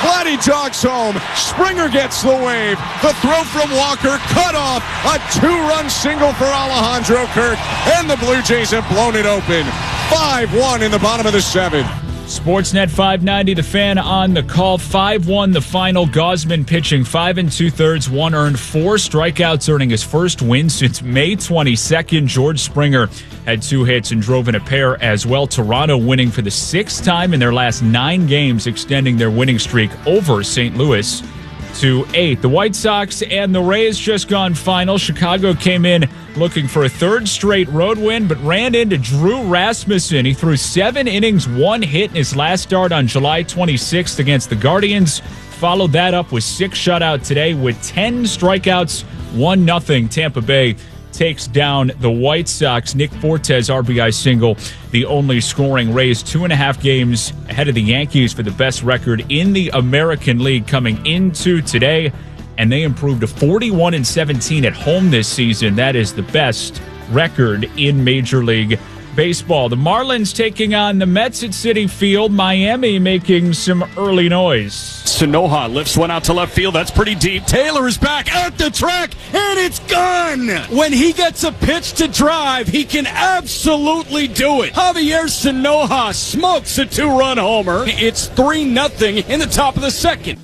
Vladdy jogs home. Springer gets the wave. The throw from Walker cut off. A 2-run single for Alejandro Kirk. And the Blue Jays have blown it open. 5-1 in the bottom of the 7th. Sportsnet 590, the Fan on the call. 5-1 the final. Gausman pitching 5 2/3, 1 earned, 4 strikeouts, earning his first win since May 22nd. George Springer had 2 hits and drove in a pair as well. Toronto winning for the 6th time in their last 9 games, extending their winning streak over St. Louis to 8. The White Sox and the Rays just gone final. Chicago came in looking for a 3rd straight road win, but ran into Drew Rasmussen. He threw 7 innings, 1 hit in his last start on July 26th against the Guardians. Followed that up with 6 shutout today with 10 strikeouts, 1-0. Tampa Bay takes down the White Sox. Nick Fortes RBI single, the only scoring. Rays 2.5 games ahead of the Yankees for the best record in the American League coming into today, and they improved to 41-17 at home this season. That is the best record in Major League Baseball. The Marlins taking on the Mets at Citi Field. Miami making some early noise. Sanoja lifts one out to left field. That's pretty deep. Taylor is back at the track, and it's gone. When he gets a pitch to drive, he can absolutely do it. Javier Sanoja smokes a 2-run homer. It's 3-0 in the top of the 2nd.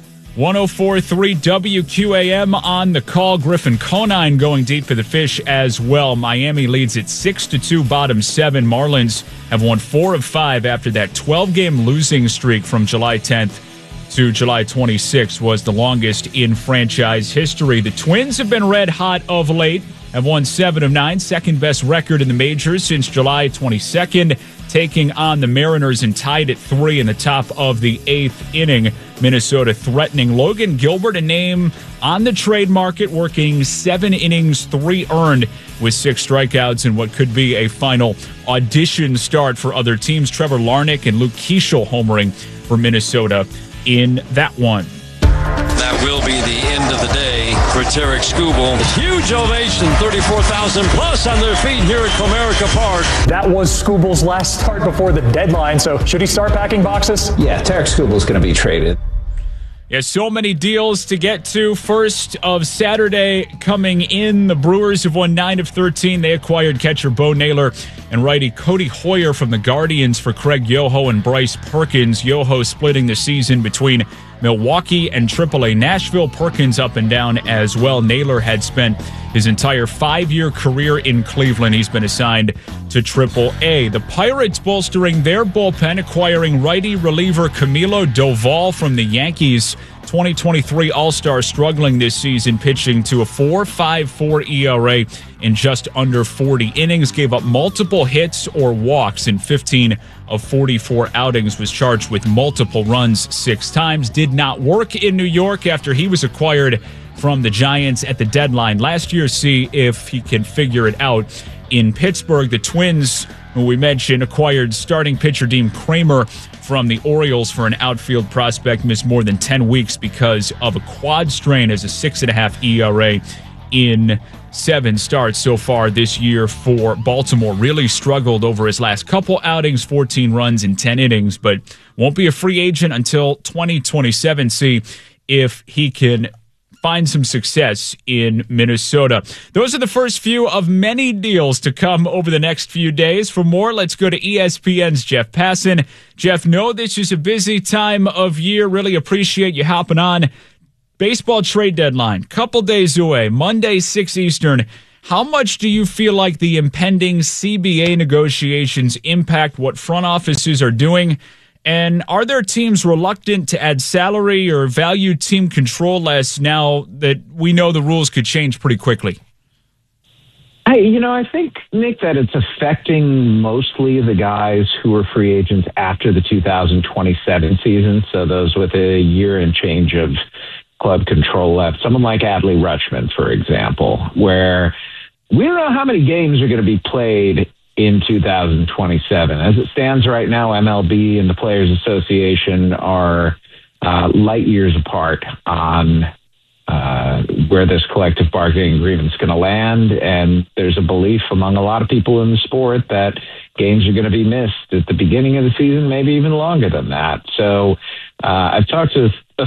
104.3 WQAM on the call. Griffin Conine going deep for the Fish as well. Miami leads at 6-2, bottom 7. Marlins have won 4 of 5 after that 12-game losing streak from July 10th to July 26th was the longest in franchise history. The Twins have been red hot of late, have won 7 of 9, second best record in the majors since July 22nd, taking on the Mariners and tied at 3 in the top of the 8th inning. Minnesota threatening Logan Gilbert, a name on the trade market, working 7 innings, 3 earned with 6 strikeouts in what could be a final audition start for other teams. Trevor Larnach and Luke Keeschel homering for Minnesota in that one. That will be the end of the day for Tarek Skubal. Huge ovation, 34,000 plus on their feet here at Comerica Park. That was Skubal's last start before the deadline, so should he start packing boxes? Yeah, Tarek Skubal's going to be traded. Yeah, so many deals to get to. First of Saturday coming in, the Brewers have won 9 of 13. They acquired catcher Bo Naylor and righty Cody Hoyer from the Guardians for Craig Yoho and Bryce Perkins. Yoho splitting the season between Milwaukee and AAA Nashville. Perkins up and down as well. Naylor had spent his entire 5-year career in Cleveland. He's been assigned to AAA. The Pirates bolstering their bullpen, acquiring righty reliever Camilo Doval from the Yankees. 2023 All-Star struggling this season, pitching to a 4.54 ERA in just under 40 innings. Gave up multiple hits or walks in 15 of 44 outings. Was charged with multiple runs 6 times. Did not work in New York after he was acquired from the Giants at the deadline last year. See if he can figure it out in Pittsburgh. The Twins, who we mentioned, acquired starting pitcher Dean Kramer from the Orioles for an outfield prospect. Missed more than 10 weeks because of a quad strain as a 6.5 ERA in 7 starts so far this year for Baltimore. Really struggled over his last couple outings, 14 runs in 10 innings, but won't be a free agent until 2027. See if he can find some success in Minnesota. Those are the first few of many deals to come over the next few days. For more, let's go to ESPN's Jeff Passan. Jeff, know this is a busy time of year. Really appreciate you hopping on. Baseball trade deadline, couple days away, Monday, 6 Eastern. How much do you feel like the impending CBA negotiations impact what front offices are doing? And are there teams reluctant to add salary or value team control less now that we know the rules could change pretty quickly? I think, Nick, that it's affecting mostly the guys who are free agents after the 2027 season. So those with a year and change of club control left. Someone like Adley Rutschman, for example, where we don't know how many games are going to be played in 2027. As it stands right now, MLB and the Players Association are light years apart on where this collective bargaining agreement is going to land. And there's a belief among a lot of people in the sport that games are going to be missed at the beginning of the season, maybe even longer than that. So I've talked with